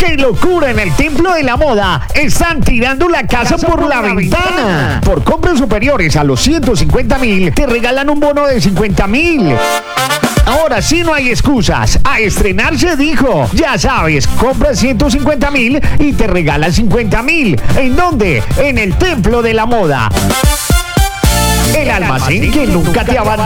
¡Qué locura! En el Templo de la Moda están tirando la casa por la ventana. Por compras superiores a los 150.000, te regalan un bono de 50.000. Ahora sí no hay excusas. A estrenar se dijo. Ya sabes, compras 150.000 y te regalan 50.000. ¿En dónde? En el Templo de la Moda. El almacén que nunca te abandona.